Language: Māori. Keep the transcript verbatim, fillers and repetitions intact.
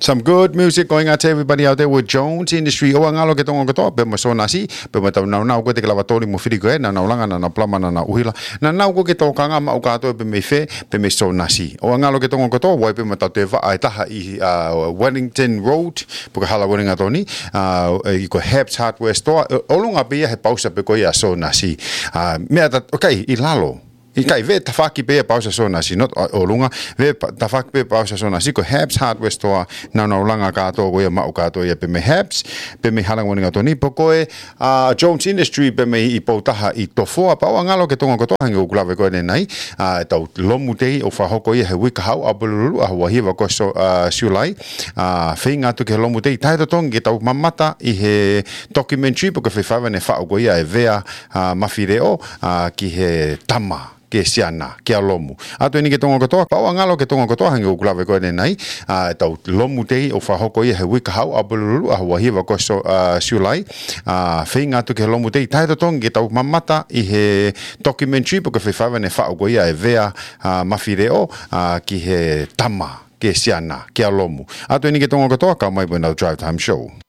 Some good music going out to everybody out there with Jones Industry. O ngalo ke tonga ko pe mo so nasi, pe mo tau na na ko te kala watori mo firi ko e na na langa na na plama na na uhila. Na na ko ke to kanga ma o ka to pe me fe, pe me so nasi. O ngalo ke tonga ko to wai pe mo tau te va ai taha i Wellington Road, po ka hala winga toni. Uh i ko Habs Hardware Store. O lunga pe he pausa pe ko ia so nasi. Uh me ata okay, i lalo. I kai ve tafaki pe pausa so nasi not olunga ve tafaki pe pausa so nasi ko Habs Hardware Store na na ulanga ka to go ya ma ka to ya pe me Habs pe me halang woni to ni po ko e uh, Jones Industry pe me i potaha i to fo pa o ngalo ke tonga ko to hangi o klave ko ne nai a to lomu te o fa hoko ye he wika hau abululu a wa hiwa ko so siulai a feinga to ke lomu te tai to tongi tau mamata i he documentary po ko fe fa ne fa go ya e vea mafireo ki he tama ke siana ke lomu ato ni ke tonga ko to pa o ngalo ke tonga ko to hangi o klave ko ne nai a tau lomu te o fa hoko ye he wika hau abululu a wa hiwa ko so siulai a feinga to ke lomu te tai to tongi tau mamata i he documentary po ko fe fa ne fa go ya e vea mafireo ki he tama ke siana ke lomu ato ni ke tonga ko to ka mai bona drive time show.